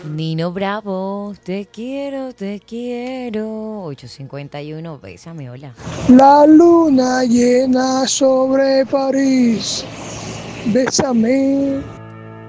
Nino Bravo, te quiero, te quiero. 8:51, bésame, hola. La luna llena sobre París. Bésame.